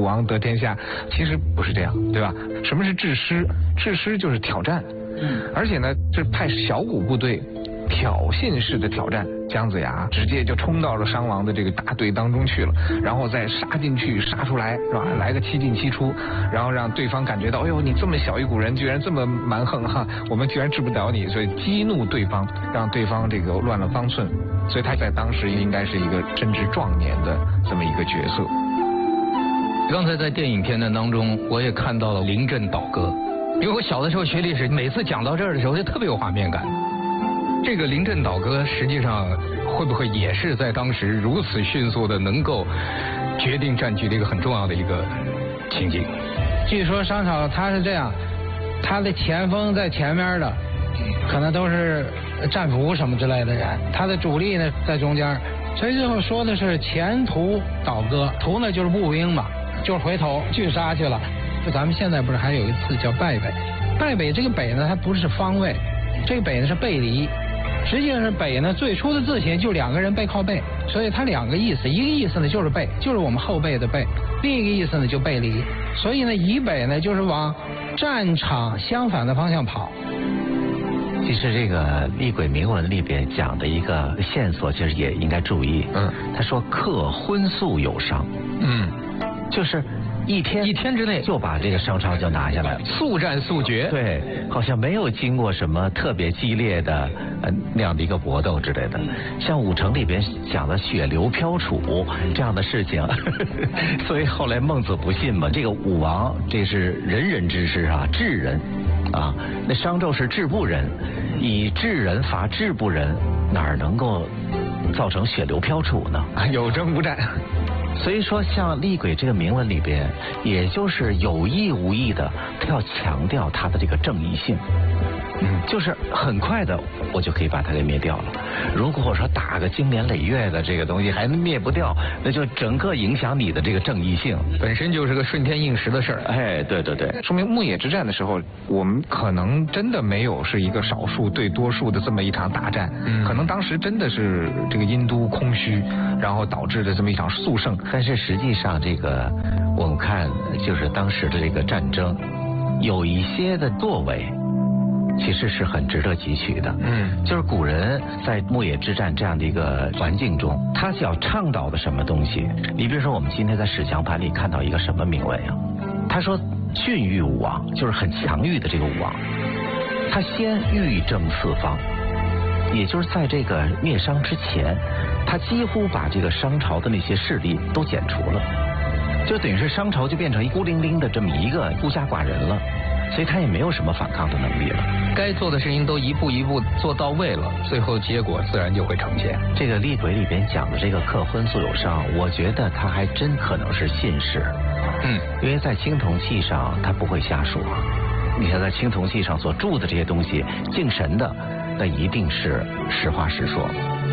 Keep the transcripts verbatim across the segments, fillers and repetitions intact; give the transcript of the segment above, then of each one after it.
武王得天下，其实不是这样，对吧？什么是制师？制师就是挑战，嗯，而且呢，这派小股部队挑衅式的挑战，姜子牙直接就冲到了商王的这个大队当中去了，然后再杀进去，杀出来，是吧？来个七进七出，然后让对方感觉到，哎呦，你这么小一股人，居然这么蛮横哈，我们居然治不了你，所以激怒对方，让对方这个乱了方寸，所以他在当时应该是一个正值壮年的这么一个角色。 刚才在电影片段当中，我也看到了临阵倒戈，因为我小的时候学历史，每次讲到这儿的时候就特别有画面感。这个临阵倒戈实际上会不会也是在当时如此迅速的能够决定战局的一个很重要的一个情景？ 据说商朝他是这样，他的前锋在前面的可能都是战俘什么之类的人，他的主力呢在中间，所以最后说的是前途倒戈，途呢就是步兵嘛，就是回头拒杀去了。就咱们现在不是还有一次叫败北，败北这个北呢它不是方位，这个北呢是背离。实际上是北呢，最初的字形就两个人背靠背，所以它两个意思，一个意思呢就是背，就是我们后背的背，另一个意思呢就背离，所以呢以北呢就是往战场相反的方向跑。 其实这个厉鬼铭文里边讲的一个线索，其实也应该注意。嗯，他说克荤素有商，嗯，就是一天一天之内就把这个商朝就拿下来了， 速战速决。 对，好像没有经过什么特别激烈的呃那样的一个搏斗之类的。像武城里边讲的血流飘杵这样的事情，所以后来孟子不信嘛。这个武王这是仁人之师啊，智人啊，那商纣是智不仁，以智人伐智不仁，哪儿能够造成血流飘杵呢？ 有征无战。 所以说，像厉鬼这个铭文里边，也就是有意无意的，他要强调他的这个正义性。嗯，就是很快的，我就可以把它给灭掉了。如果说打个经年累月的这个东西还灭不掉，那就整个影响你的这个正义性， 本身就是个顺天应时的事儿。 哎，对对对， 说明牧野之战的时候，我们可能真的没有是一个少数对多数的这么一场大战，嗯，可能当时真的是这个殷都空虚，然后导致的这么一场速胜。 但是实际上，这个我们看，就是当时的这个战争，有一些的作为，其实是很值得汲取的。嗯，就是古人在牧野之战这样的一个环境中，他想倡导的什么东西？你比如说，我们今天在史强盘里看到一个什么铭文呀？他说训育武王，就是很强欲的这个武王，他先欲正四方，也就是在这个灭商之前，他几乎把这个商朝的那些势力都剪除了，就等于是商朝就变成一孤零零的这么一个孤家寡人了。所以他也没有什么反抗的能力了， 该做的事情都一步一步做到位了，最后结果自然就会呈现。 这个厉鬼里边讲的这个克荤素有商，我觉得他还真可能是信使。嗯，因为在青铜器上他不会瞎说，你看在青铜器上所铸的这些东西，敬神的，那一定是实话实说。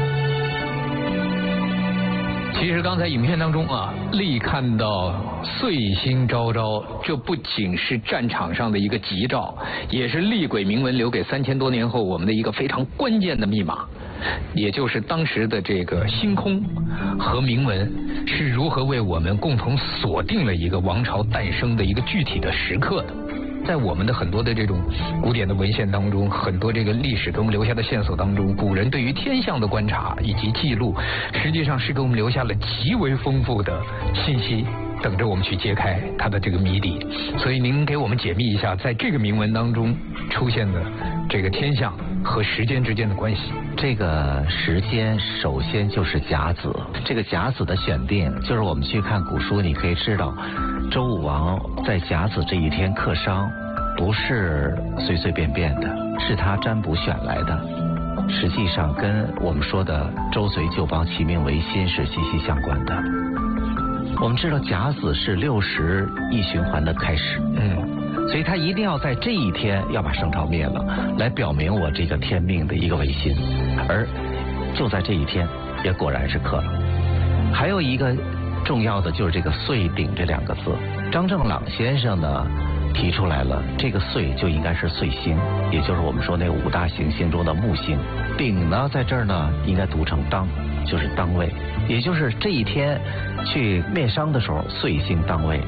其实刚才影片当中啊，厉看到岁星昭昭，这不仅是战场上的一个吉兆，也是厉鬼铭文留给三千多年后我们的一个非常关键的密码，也就是当时的这个星空和铭文是如何为我们共同锁定了一个王朝诞生的一个具体的时刻的。在我们的很多的这种古典的文献当中，很多这个历史给我们留下的线索当中，古人对于天象的观察以及记录，实际上是给我们留下了极为丰富的信息，等着我们去揭开它的这个谜底。所以您给我们解密一下，在这个铭文当中出现的这个天象和时间之间的关系。 这个时间首先就是甲子，这个甲子的选定，就是我们去看古书，你可以知道，周武王在甲子这一天克商，不是随随便便的，是他占卜选来的。实际上跟我们说的周隋旧邦其命维新是息息相关的。我们知道甲子是六十一循环的开始，嗯，所以他一定要在这一天要把商朝灭了，来表明我这个天命的一个维新。而就在这一天，也果然是克了。还有一个重要的就是这个岁鼎这两个字，张正朗先生呢提出来了，这个岁就应该是岁星，也就是我们说那五大行星中的木星。鼎呢在这儿呢应该读成当，就是当位，也就是这一天去灭商的时候，岁星当位。